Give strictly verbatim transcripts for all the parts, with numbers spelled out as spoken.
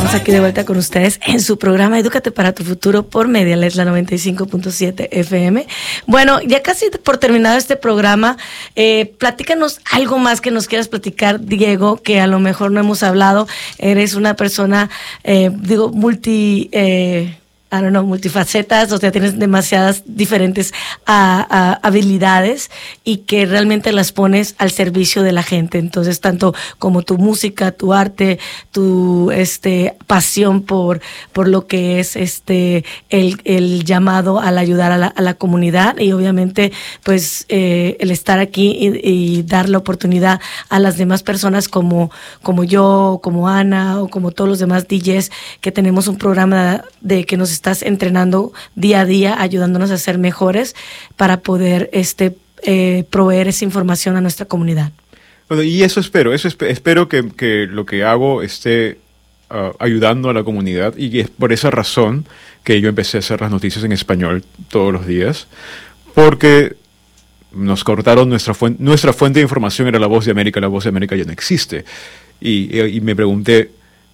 estamos aquí de vuelta con ustedes en su programa Edúcate para tu Futuro por Medialet, la noventa y cinco punto siete F M. Bueno, ya casi por terminado este programa, eh, platícanos algo más que nos quieras platicar, Diego, que a lo mejor no hemos hablado. Eres una persona, eh, digo, multi... Eh, I don't know, multifacetas, o sea, tienes demasiadas diferentes a, a, habilidades y que realmente las pones al servicio de la gente. Entonces, tanto como tu música, tu arte, tu este pasión por, por lo que es este el, el llamado al ayudar a la, a la comunidad y obviamente pues eh, el estar aquí y, y dar la oportunidad a las demás personas como, como yo, como Ana o como todos los demás D Js que tenemos un programa de que nos estás entrenando día a día, ayudándonos a ser mejores para poder este eh, proveer esa información a nuestra comunidad. Bueno, y eso espero, eso esp- espero que, que lo que hago esté uh, ayudando a la comunidad, y es por esa razón que yo empecé a hacer las noticias en español todos los días, porque nos cortaron nuestra fuente, nuestra fuente de información era La Voz de América, La Voz de América ya no existe, y, y me pregunté,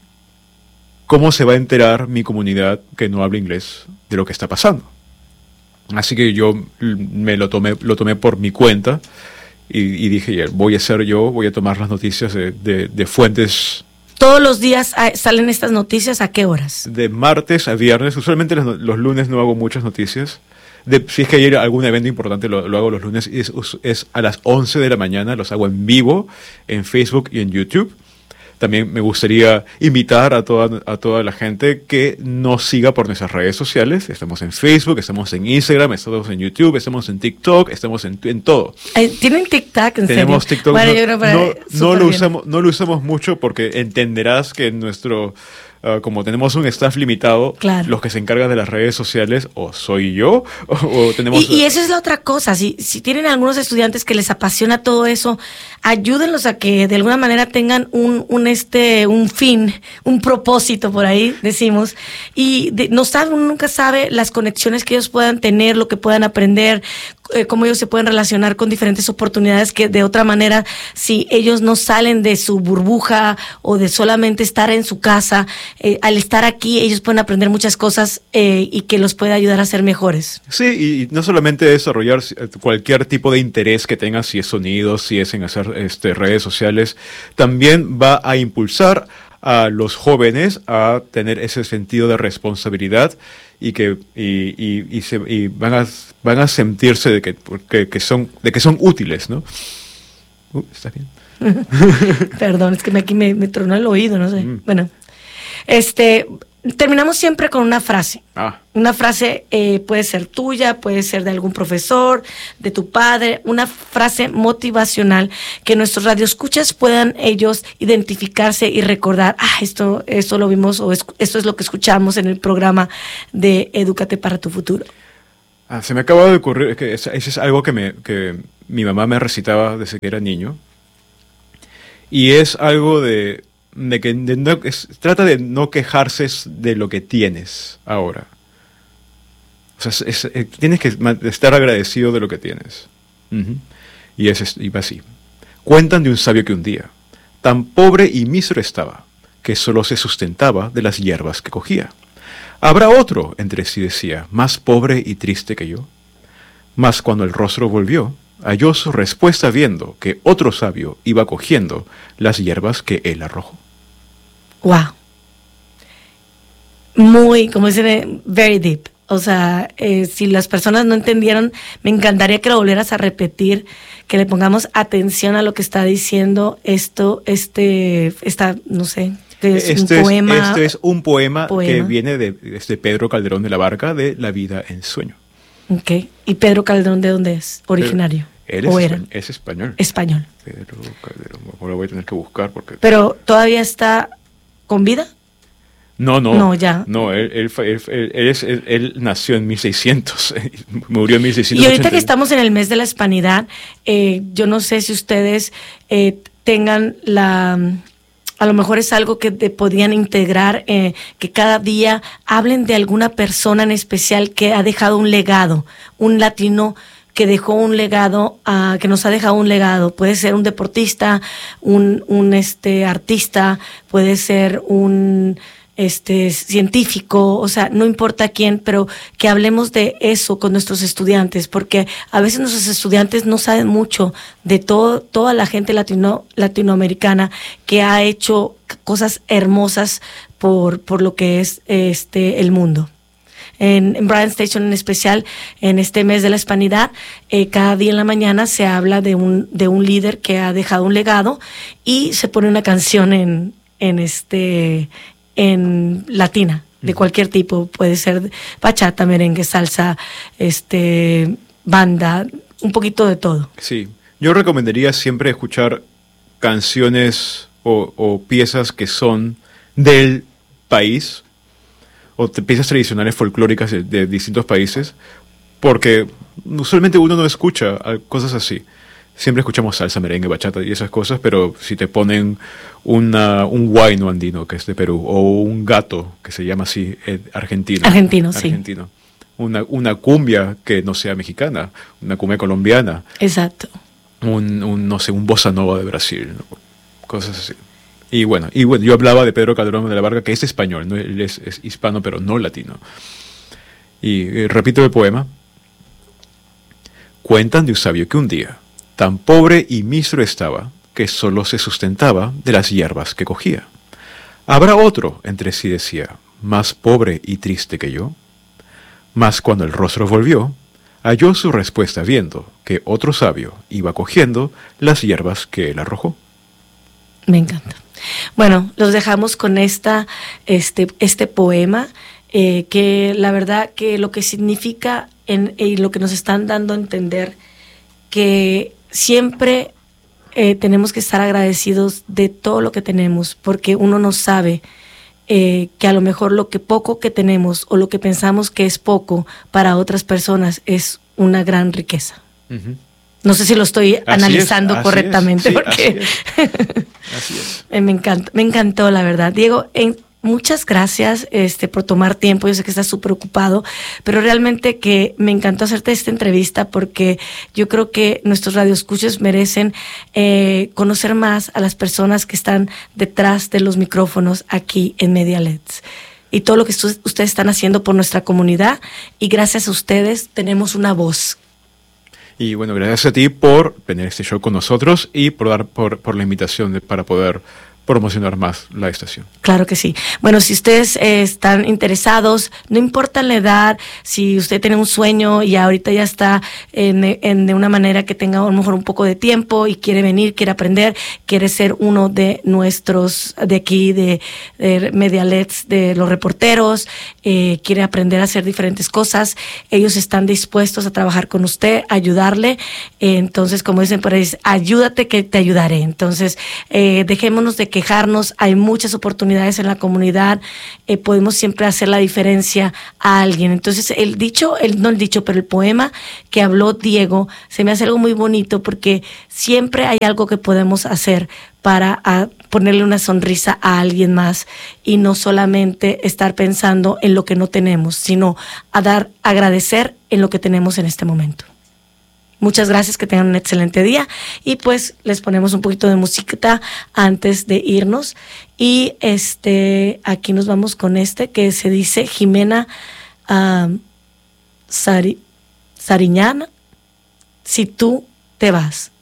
¿cómo se va a enterar mi comunidad que no habla inglés de lo que está pasando? Así que yo me lo tomé, lo tomé por mi cuenta y, y dije, voy a ser yo, voy a tomar las noticias de, de, de fuentes. ¿Todos los días salen estas noticias? ¿A qué horas? De martes a viernes. Usualmente los, los lunes no hago muchas noticias. De, si es que hay algún evento importante, lo, lo hago los lunes. Es, es a las once de la mañana, los hago en vivo en Facebook y en YouTube. También me gustaría invitar a toda, a toda la gente que nos siga por nuestras redes sociales. Estamos en Facebook, estamos en Instagram, estamos en YouTube, estamos en TikTok, estamos en, en todo. ¿Tienen TikTok? ¿En Tenemos serio? TikTok. Bueno, no, yo creo para no, no, lo bien. usamos, no lo usamos mucho porque entenderás que nuestro... Uh, como tenemos un staff limitado, claro. Los que se encargan de las redes sociales o soy yo o, o tenemos... Y, y eso es la otra cosa, si, si tienen algunos estudiantes que les apasiona todo eso, ayúdenlos a que de alguna manera tengan un, un, este, un fin, un propósito por ahí, decimos, y de, no sabe, uno nunca sabe las conexiones que ellos puedan tener, lo que puedan aprender, eh, cómo ellos se pueden relacionar con diferentes oportunidades que de otra manera, si ellos no salen de su burbuja o de solamente estar en su casa, Eh, al estar aquí ellos pueden aprender muchas cosas eh, y que los puede ayudar a ser mejores. Sí, y, y no solamente desarrollar cualquier tipo de interés que tengas, si es sonido, si es en hacer este, redes sociales, también va a impulsar a los jóvenes a tener ese sentido de responsabilidad y que y, y, y, se, y van a van a sentirse de que, que, que son de que son útiles, ¿no? Uh, ¿Estás bien? Perdón, es que me, aquí me, me tronó el oído, no sé. Mm. Bueno. Este, terminamos siempre con una frase. Ah. Una frase eh, puede ser tuya, puede ser de algún profesor, de tu padre, una frase motivacional que nuestros radioescuchas puedan ellos identificarse y recordar, ah, esto, esto lo vimos o es, esto es lo que escuchamos en el programa de Edúcate para tu Futuro. Ah, se me acaba de ocurrir, es que eso es algo que, me, que mi mamá me recitaba desde que era niño, y es algo de... de que de no, es, trata de no quejarse de lo que tienes ahora. O sea, es, es, tienes que estar agradecido de lo que tienes. Uh-huh. Y es y va así. Cuentan de un sabio que un día, tan pobre y mísero estaba, que solo se sustentaba de las hierbas que cogía. Habrá otro, entre sí decía, más pobre y triste que yo. Mas cuando el rostro volvió, halló su respuesta viendo que otro sabio iba cogiendo las hierbas que él arrojó. Wow. Muy, como dicen, very deep. O sea, eh, si las personas no entendieron, me encantaría que lo volvieras a repetir, que le pongamos atención a lo que está diciendo esto, este, esta, no sé, que es este un poema. Es, este es un poema, poema. que viene de, de Pedro Calderón de la Barca, de La vida en sueño. Ok. ¿Y Pedro Calderón de dónde es? ¿Originario? Él ¿O es, era? es español. Español. Pedro Calderón, ahora voy a tener que buscar porque... Pero todavía está con vida. No, no. No, ya. No, él, él, él, él, él, es, él, él nació en mil seiscientos, murió en mil seiscientos ochenta. Y ahorita que estamos en el mes de la hispanidad, eh, yo no sé si ustedes eh, tengan la... A lo mejor es algo que te podían integrar, eh, que cada día hablen de alguna persona en especial que ha dejado un legado, un latino que dejó un legado, uh, que nos ha dejado un legado. Puede ser un deportista, un, un este artista, puede ser un este científico, o sea, no importa quién, pero que hablemos de eso con nuestros estudiantes, porque a veces nuestros estudiantes no saben mucho de todo, toda la gente latino, latinoamericana que ha hecho cosas hermosas por, por lo que es este el mundo. En, en Bryan Station en especial, en este mes de la Hispanidad, eh, cada día en la mañana se habla de un, de un líder que ha dejado un legado y se pone una canción en, en, este, en latina, de cualquier tipo. Puede ser bachata, merengue, salsa, este, banda, un poquito de todo. Sí, yo recomendaría siempre escuchar canciones o, o piezas que son del país, o piezas tradicionales folclóricas de, de distintos países, porque usualmente uno no escucha cosas así. Siempre escuchamos salsa, merengue, bachata y esas cosas, pero si te ponen una, un huayno andino, que es de Perú, o un gato, que se llama así, eh, argentino. Argentino, argentino. Sí. Una, una cumbia que no sea mexicana, una cumbia colombiana. Exacto. Un, un no sé, un bossa nova de Brasil, ¿no? Cosas así. Y bueno, y bueno, yo hablaba de Pedro Calderón de la Barca, que es español, ¿no? Él es, es hispano, pero no latino. Y eh, repito el poema. Cuentan de un sabio que un día, tan pobre y mísero estaba, que solo se sustentaba de las hierbas que cogía. ¿Habrá otro, entre sí decía, más pobre y triste que yo? Mas cuando el rostro volvió, halló su respuesta viendo que otro sabio iba cogiendo las hierbas que él arrojó. Me encanta. Bueno, los dejamos con esta, este, este poema, eh, que la verdad que lo que significa en, y lo que nos están dando a entender, que siempre eh, tenemos que estar agradecidos de todo lo que tenemos, porque uno no sabe eh, que a lo mejor lo que poco que tenemos o lo que pensamos que es poco para otras personas es una gran riqueza. Uh-huh. No sé si lo estoy así analizando es, correctamente. Es, sí, porque así es. Así es. me encantó, me encantó, la verdad. Diego, en, muchas gracias este, por tomar tiempo. Yo sé que estás súper ocupado, pero realmente que me encantó hacerte esta entrevista porque yo creo que nuestros radioescuchas merecen eh, conocer más a las personas que están detrás de los micrófonos aquí en Media L E Ds. Y todo lo que ustedes están haciendo por nuestra comunidad, y gracias a ustedes tenemos una voz. Y bueno, gracias a ti por venir a este show con nosotros y por dar por, por la invitación de, para poder promocionar más la estación. Claro que sí. Bueno, si ustedes eh, están interesados, no importa la edad, si usted tiene un sueño y ahorita ya está en, en, de una manera que tenga a lo mejor un poco de tiempo y quiere venir, quiere aprender, quiere ser uno de nuestros, de aquí, de, de Media L E Ds, de los reporteros, eh, quiere aprender a hacer diferentes cosas, ellos están dispuestos a trabajar con usted, a ayudarle. Eh, entonces, como dicen por ahí, ayúdate que te ayudaré. Entonces, eh, dejémonos de quejarnos, hay muchas oportunidades en la comunidad, eh, podemos siempre hacer la diferencia a alguien. Entonces el dicho, el, no el dicho, pero el poema que habló Diego, se me hace algo muy bonito porque siempre hay algo que podemos hacer para a, ponerle una sonrisa a alguien más y no solamente estar pensando en lo que no tenemos, sino a dar, agradecer en lo que tenemos en este momento. Muchas gracias, que tengan un excelente día y pues les ponemos un poquito de musiquita antes de irnos y este aquí nos vamos con este que se dice Jimena um, Sari, Sariñana, Si tú te vas.